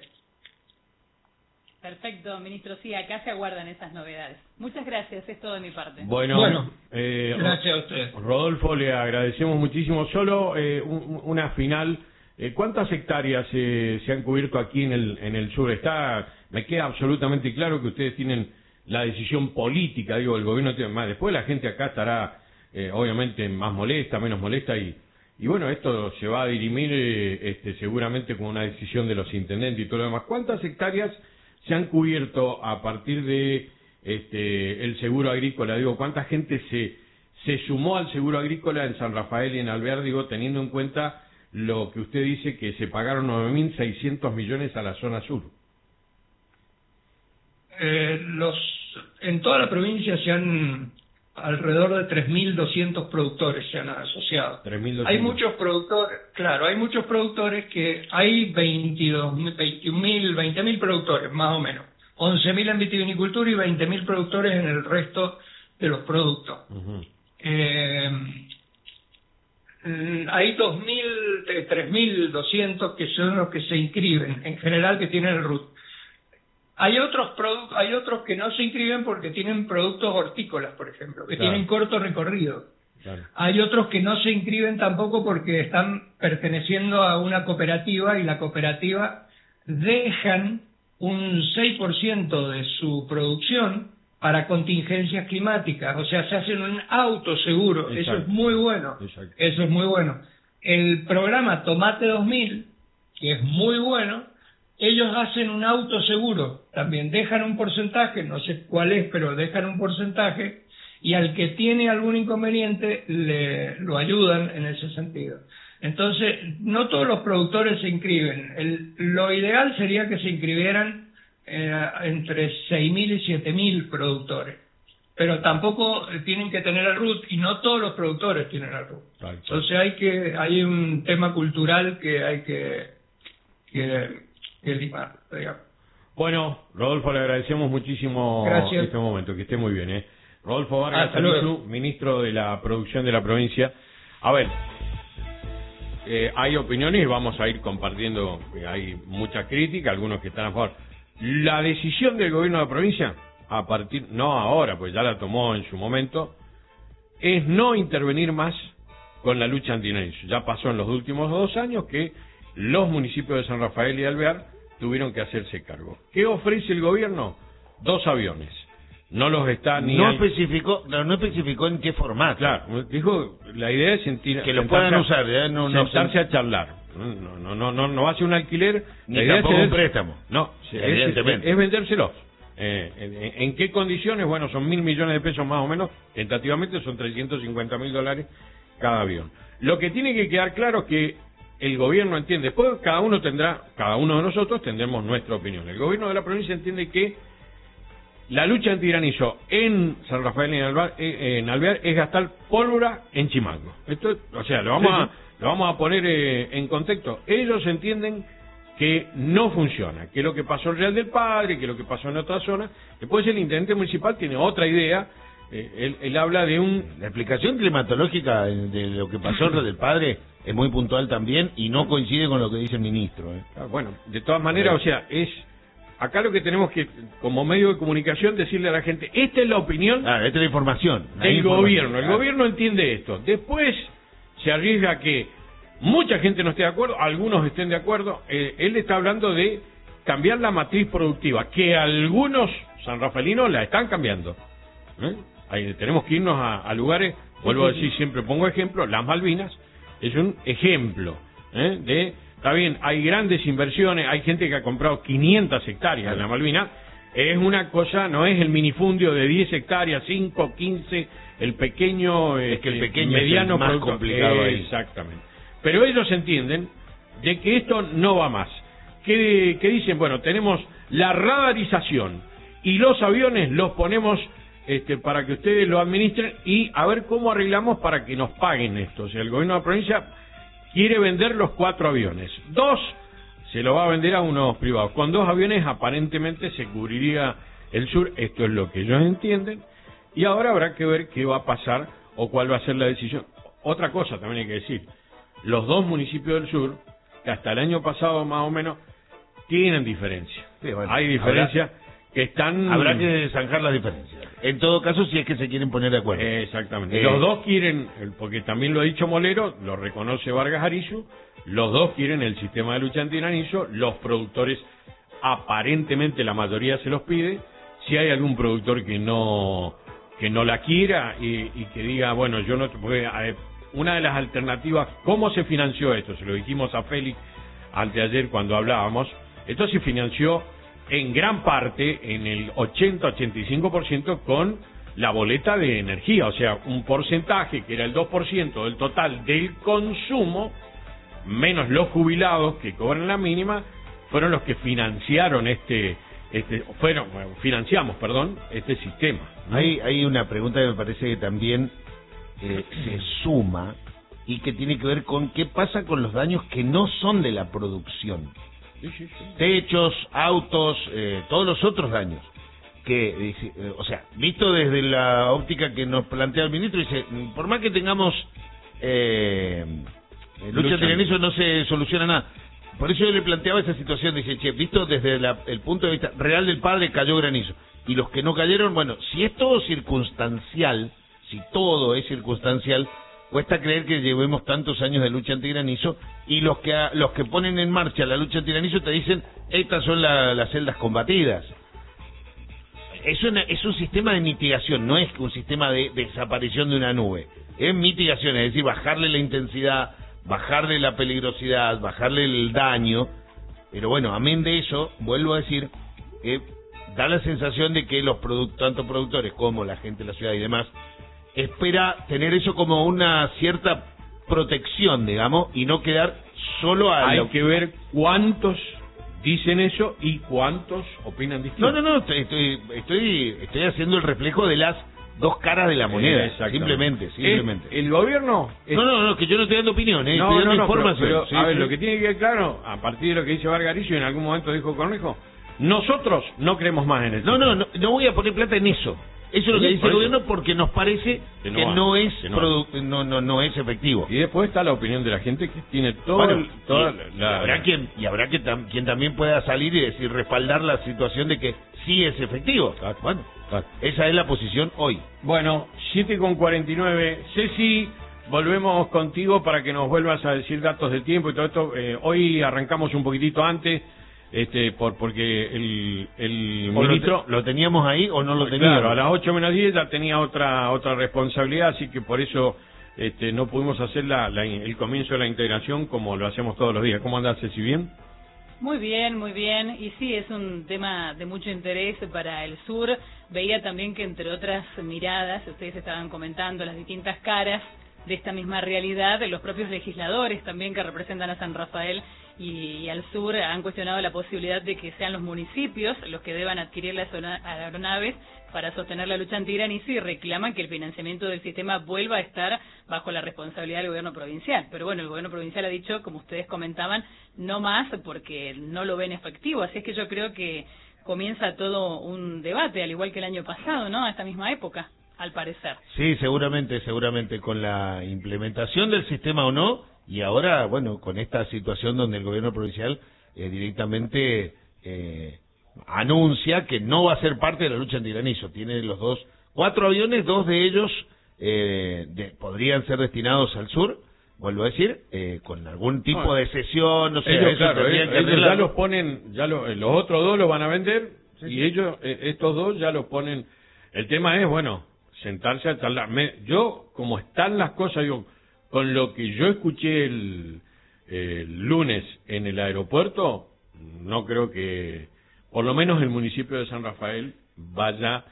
Perfecto, ministro. Sí, acá se aguardan esas novedades. Muchas gracias, es todo de mi parte. Bueno, bueno eh, gracias a usted. Rodolfo, le agradecemos muchísimo. Solo eh, un, una final. Eh, ¿Cuántas hectáreas eh, se han cubierto aquí en el, en el sur? Está, me queda absolutamente claro que ustedes tienen la decisión política, digo, el gobierno tiene más. Después la gente acá estará, eh, obviamente, más molesta, menos molesta y Y bueno, esto se va a dirimir eh, este, seguramente con una decisión de los intendentes y todo lo demás. ¿Cuántas hectáreas se han cubierto a partir de este, el seguro agrícola? Digo, ¿cuánta gente se, se sumó al seguro agrícola en San Rafael y en Alvear? Digo, teniendo en cuenta lo que usted dice, que se pagaron nueve mil seiscientos millones a la zona sur. Eh, los, en toda la provincia se han... alrededor de tres mil doscientos productores se han asociado. tres mil doscientos. Hay muchos productores, claro, hay muchos productores que hay veintidós, veintiún mil, veinte mil productores, más o menos. once mil en vitivinicultura y veinte mil productores en el resto de los productos. Uh-huh. eh, hay dos mil, tres mil doscientos que son los que se inscriben, en general que tienen el R U T. Hay otros produ- hay otros que no se inscriben porque tienen productos hortícolas, por ejemplo, que claro. tienen corto recorrido. Claro. Hay otros que no se inscriben tampoco porque están perteneciendo a una cooperativa y la cooperativa dejan un seis por ciento de su producción para contingencias climáticas, o sea, se hacen un autoseguro, eso es muy bueno, Exacto. eso es muy bueno. El programa Tomate dos mil, que es muy bueno, ellos hacen un autoseguro, también dejan un porcentaje, no sé cuál es, pero dejan un porcentaje, y al que tiene algún inconveniente le lo ayudan en ese sentido. Entonces, no todos los productores se inscriben. El, lo ideal sería que se inscribieran eh, entre seis mil y siete mil productores. Pero tampoco tienen que tener el R U T, y no todos los productores tienen el R U T. Right. Entonces hay que hay un tema cultural que hay que, que, que limar, digamos. Bueno, Rodolfo, le agradecemos muchísimo Gracias. este momento, que esté muy bien, ¿eh? Rodolfo Vargas Alisu, ministro de la Producción de la provincia. A ver, eh, hay opiniones y vamos a ir compartiendo, hay mucha crítica, algunos que están a favor. La decisión del gobierno de la provincia, a partir, no ahora, pues ya la tomó en su momento, es no intervenir más con la lucha antigranizo. Ya pasó en los últimos dos años que los municipios de San Rafael y Alvear tuvieron que hacerse cargo. ¿Qué ofrece el gobierno? Dos aviones. No los está ni... No al... especificó no, no especificó en qué formato. Claro, dijo, la idea es sentir, que lo puedan a, usar, ¿eh? no, sentarse no, a charlar. No, no, no, no, no va a ser un alquiler. Ni la idea tampoco es un préstamo. No, evidentemente. Es, es vendérselos. Eh, en, ¿En qué condiciones? Bueno, son mil millones de pesos más o menos, tentativamente son trescientos cincuenta mil dólares cada avión. Lo que tiene que quedar claro es que el gobierno entiende, después cada uno tendrá, cada uno de nosotros tendremos nuestra opinión. El gobierno de la provincia entiende que la lucha antigranizo en San Rafael y en Alvear, en Alvear es gastar pólvora en Chimango. Esto, o sea, lo vamos a, lo vamos a poner eh, en contexto. Ellos entienden que no funciona, que lo que pasó en Real del Padre, que lo que pasó en otra zona. Después el intendente municipal tiene otra idea. Eh, él, él habla de un... La explicación climatológica de lo que pasó en Real del Padre es muy puntual también y no coincide con lo que dice el ministro. ¿eh? Ah, bueno, de todas maneras, o sea, es... Acá lo que tenemos que, como medio de comunicación, decirle a la gente, esta es la opinión ah, esta es la información, del información. gobierno. El ah. gobierno entiende esto. Después se arriesga a que mucha gente no esté de acuerdo, algunos estén de acuerdo. Eh, él está hablando de cambiar la matriz productiva, que algunos sanrafaelinos la están cambiando. ¿Eh? Ahí tenemos que irnos a, a lugares, vuelvo a decir, siempre pongo ejemplo, las Malvinas es un ejemplo ¿eh? de... Está bien, hay grandes inversiones, hay gente que ha comprado quinientas hectáreas en la Malvinas, es una cosa, no es el minifundio de diez hectáreas, cinco, quince, el pequeño, es que el pequeño mediano es el más complicado ahí. Exactamente. Pero ellos entienden de que esto no va más. Que, que dicen, bueno, tenemos la radarización y los aviones los ponemos este, para que ustedes lo administren y a ver cómo arreglamos para que nos paguen esto. O sea, el gobierno de la provincia quiere vender los cuatro aviones. Dos se lo va a vender a unos privados. Con dos aviones aparentemente se cubriría el sur. Esto es lo que ellos entienden. Y ahora habrá que ver qué va a pasar o cuál va a ser la decisión. Otra cosa también hay que decir. Los dos municipios del sur, que hasta el año pasado más o menos, tienen diferencia. Sí, bueno, hay diferencias que están... Habrá que zanjar las diferencias. En todo caso, si es que se quieren poner de acuerdo. Exactamente. Eh... Los dos quieren, porque también lo ha dicho Molero, lo reconoce Vargas Arizu, los dos quieren el sistema de lucha antigranizo, los productores, aparentemente la mayoría se los pide. Si hay algún productor que no que no la quiera y, y que diga, bueno, yo no... Porque, eh, una de las alternativas, ¿cómo se financió esto? Se lo dijimos a Félix anteayer cuando hablábamos. Esto se financió en gran parte, en el ochenta a ochenta y cinco por ciento, con la boleta de energía, o sea, un porcentaje que era el dos por ciento del total del consumo, menos los jubilados que cobran la mínima, fueron los que financiaron este, este fueron, bueno, financiamos, perdón, este sistema, ¿no? Hay, hay una pregunta que me parece que también eh, se suma y que tiene que ver con qué pasa con los daños que no son de la producción. Sí, sí, sí. Techos, autos, eh, todos los otros daños que, eh, o sea, visto desde la óptica que nos plantea el ministro, dice, por más que tengamos eh, lucha antigranizo no se soluciona nada. Por eso yo le planteaba esa situación, dice, che, visto desde la, el punto de vista real del Padre, cayó granizo, y los que no cayeron, bueno, si es todo circunstancial, si todo es circunstancial, cuesta creer que llevemos tantos años de lucha antigranizo, y los que los que ponen en marcha la lucha antigranizo te dicen, estas son la, las celdas combatidas. es, una, es un sistema de mitigación, no es un sistema de, de desaparición de una nube. Es mitigación, es decir, bajarle la intensidad, bajarle la peligrosidad, bajarle el daño. Pero bueno, amén de eso, vuelvo a decir, que da la sensación de que los product, tanto productores como la gente de la ciudad y demás, espera tener eso como una cierta protección, digamos, y no quedar solo a... Hay lo... que ver cuántos dicen eso y cuántos opinan distinto. No, no, no, estoy, estoy, estoy, estoy haciendo el reflejo de las dos caras de la moneda, eh, simplemente, simplemente. El, el gobierno... Es... No, no, no, que yo no estoy dando opinión, eh, no, estoy dando no, no, información. Pero, pero sí, a ver, sí. lo que tiene que quedar claro, a partir de lo que dice Vargaricio, y en algún momento dijo Cornejo, nosotros no creemos más en eso. No, no, no, no voy a poner plata en eso. Eso es lo que dice el gobierno porque nos parece que no, que no es que no, produ- no, no, no es efectivo. Y después está la opinión de la gente que tiene todo bueno, el, toda y, la, y habrá quien y habrá que tam, quien también pueda salir y decir respaldar la situación de que sí es efectivo. Claro, bueno, claro. Esa es la posición hoy. Bueno, siete con cuarenta y nueve. Ceci, volvemos contigo para que nos vuelvas a decir datos de tiempo y todo esto. Eh, hoy arrancamos un poquitito antes. Este, por porque el, el ministro... Lo, te, ¿Lo teníamos ahí o no lo teníamos? Claro, a las ocho menos diez ya tenía otra otra responsabilidad, así que por eso este, no pudimos hacer la, la, el comienzo de la integración como lo hacemos todos los días. ¿Cómo andás, Ceci? ¿Bien? Muy bien, muy bien. Y sí, es un tema de mucho interés para el sur. Veía también que entre otras miradas, ustedes estaban comentando las distintas caras de esta misma realidad, los propios legisladores también que representan a San Rafael y, y al sur han cuestionado la posibilidad de que sean los municipios los que deban adquirir las aeronaves para sostener la lucha antigranizo y reclaman que el financiamiento del sistema vuelva a estar bajo la responsabilidad del gobierno provincial. Pero bueno, el gobierno provincial ha dicho, como ustedes comentaban, no más porque no lo ven efectivo. Así es que yo creo que comienza todo un debate, al igual que el año pasado, ¿no? A esta misma época, al parecer. Sí, seguramente, seguramente con la implementación del sistema o no, y ahora, bueno, con esta situación donde el gobierno provincial eh, directamente eh, anuncia que no va a ser parte de la lucha antigranizo. Tiene los dos, cuatro aviones, dos de ellos eh, de, podrían ser destinados al sur, vuelvo a decir, eh, con algún tipo no, de cesión, no sé, ellos, eso claro, tendrían ellos, que ellos ya los ponen, ya lo, los otros dos los van a vender, sí, y sí. ellos, eh, estos dos ya los ponen. El tema es, bueno, sentarse a charlar. Me, yo, como están las cosas, digo, con lo que yo escuché el, el lunes en el aeropuerto, no creo que, por lo menos el municipio de San Rafael vaya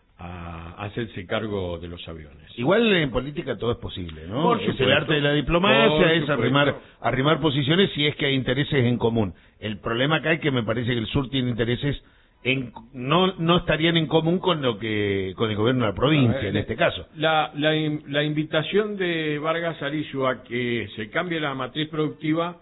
a hacerse cargo de los aviones. Igual en política todo es posible, ¿no? Por es supuesto, el arte de la diplomacia, es supuesto. arrimar, arrimar posiciones si es que hay intereses en común. El problema acá es que me parece que el sur tiene intereses En, no no estarían en común con lo que con el gobierno de la provincia, ver, en este caso. La, la, la invitación de Vargas Arizu a que se cambie la matriz productiva,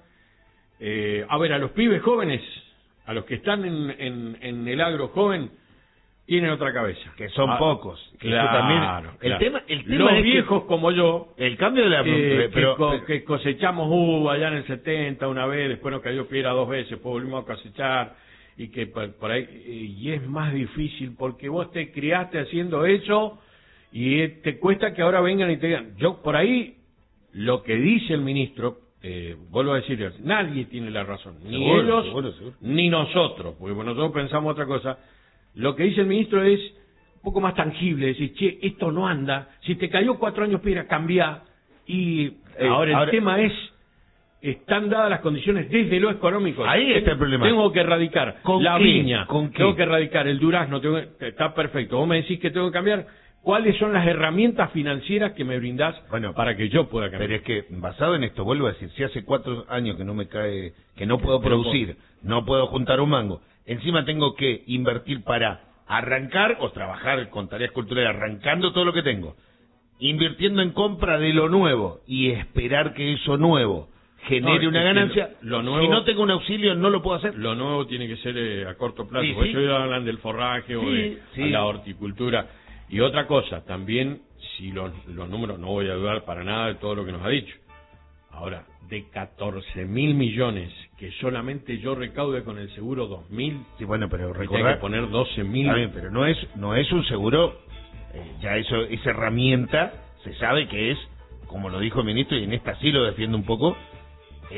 eh, a ver, a los pibes jóvenes, a los que están en, en, en el agro joven, tienen otra cabeza. Que son ah, pocos. Claro, Eso también, claro. El tema, el tema los es viejos que, como yo, el cambio de la eh, pero, que, co, pero, que cosechamos uva allá en el setenta una vez, después nos cayó piedra dos veces, después volvimos a cosechar, y que por, por ahí y es más difícil porque vos te criaste haciendo eso y te cuesta que ahora vengan y te digan. Yo por ahí lo que dice el ministro, eh, vuelvo a decir, nadie tiene la razón, ni seguro, ellos seguro, seguro. ni nosotros, porque nosotros pensamos otra cosa. Lo que dice el ministro es un poco más tangible, decir, che, esto no anda, si te cayó cuatro años piedra, cambia. Y eh, ahora el ahora, tema es, están dadas las condiciones desde lo económico. Ahí está el problema. Tengo que erradicar la qué? viña, ¿Con tengo qué? que erradicar el durazno, tengo que, está perfecto. Vos me decís que tengo que cambiar. ¿Cuáles son las herramientas financieras que me brindás bueno, para que yo pueda cambiar? Pero es que, basado en esto, vuelvo a decir, si hace cuatro años que no me cae, que no puedo producir, no puedo juntar un mango, encima tengo que invertir para arrancar o trabajar con tareas culturales, arrancando todo lo que tengo, invirtiendo en compra de lo nuevo y esperar que eso nuevo genere no, una ganancia. Lo, lo nuevo, si no tengo un auxilio, no lo puedo hacer. Lo nuevo tiene que ser eh, a corto plazo. Sí, Por sí. eso ellos hablan del forraje sí, o de sí. la horticultura. Y otra cosa, también, si los, los números, no voy a dudar para nada de todo lo que nos ha dicho. Ahora, de catorce mil millones que solamente yo recaude con el seguro dos mil, sí, bueno, pero recordar, hay que poner doce mil. Está bien, pero no es, no es un seguro, eh, ya eso, esa herramienta se sabe que es, como lo dijo el ministro, y en esta sí lo defiendo un poco, es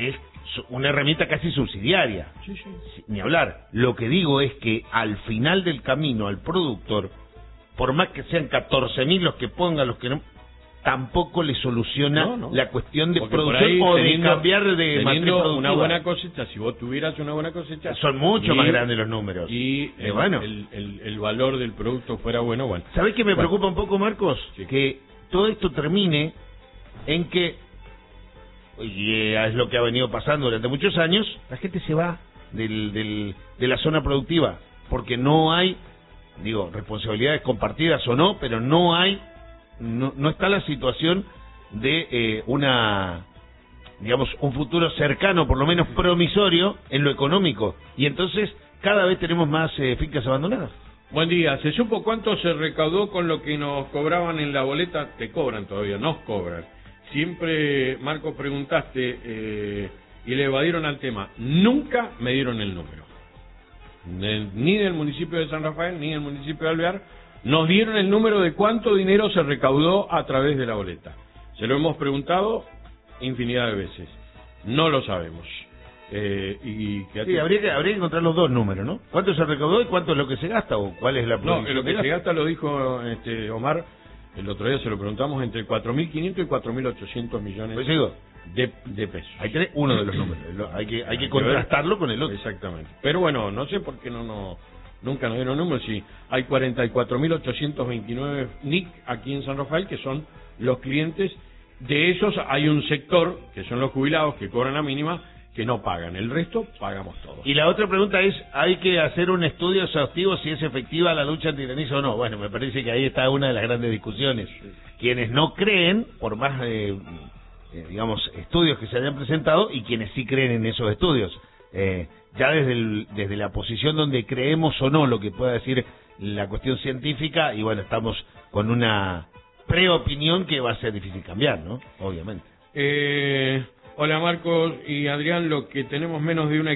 una herramienta casi subsidiaria. Sí, sí. Ni hablar. Lo que digo es que al final del camino al productor, por más que sean catorce mil los que pongan, los que no, tampoco le soluciona no, no. la cuestión de Porque producción ahí, o teniendo, de cambiar de matriz productiva. Una buena cosecha, si vos tuvieras una buena cosecha, son mucho y, más grandes los números. Y eh, el, bueno. el, el, el valor del producto fuera bueno, bueno. ¿Sabés qué me bueno. preocupa un poco, Marcos? Sí. Que todo esto termine en que, y es lo que ha venido pasando durante muchos años, la gente se va del, del, de la zona productiva, porque no hay, digo, responsabilidades compartidas o no, pero no hay, no, no está la situación de eh, una, digamos, un futuro cercano, por lo menos promisorio, en lo económico. Y entonces cada vez tenemos más eh, fincas abandonadas. Buen día. ¿Se supo cuánto se recaudó con lo que nos cobraban en la boleta? Te cobran todavía, nos cobran. Siempre, Marcos, preguntaste eh, y le evadieron al tema. Nunca me dieron el número. De, ni del municipio de San Rafael, ni del municipio de Alvear, nos dieron el número de cuánto dinero se recaudó a través de la boleta. Se lo hemos preguntado infinidad de veces. No lo sabemos. Eh, y sí, habría que, habría que encontrar los dos números, ¿no? ¿Cuánto se recaudó y cuánto es lo que se gasta? ¿O cuál es la No, proyección lo que de se gasto? gasta lo dijo este, Omar, el otro día se lo preguntamos, entre cuatro mil quinientos y cuatro mil ochocientos millones pues digo, de, de pesos. Hay que tener uno de los números, lo- hay que hay que contrastarlo con el otro. Exactamente. Pero bueno, no sé por qué no, no nunca nos dieron números. Sí, hay cuarenta y cuatro mil ochocientos veintinueve N I C aquí en San Rafael, que son los clientes. De esos hay un sector, que son los jubilados, que cobran la mínima, que no pagan. El resto pagamos todos. Y la otra pregunta es, ¿hay que hacer un estudio exhaustivo si es efectiva la lucha antigranizo o no? Bueno, me parece que ahí está una de las grandes discusiones. Quienes no creen, por más, eh, eh, digamos, estudios que se hayan presentado, y quienes sí creen en esos estudios. Eh, ya desde, el, desde la posición donde creemos o no lo que pueda decir la cuestión científica, y bueno, estamos con una preopinión que va a ser difícil cambiar, ¿no? Obviamente. Eh, hola Marcos y Adrián, lo que tenemos menos de una